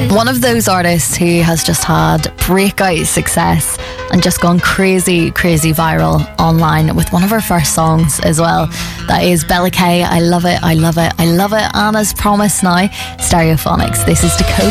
One of those artists who has just had breakout success and just gone crazy viral online with one of her first songs as well. That is Bella K. I love it, I love it, I love it. And as promised now, Stereophonics. This is Dakota.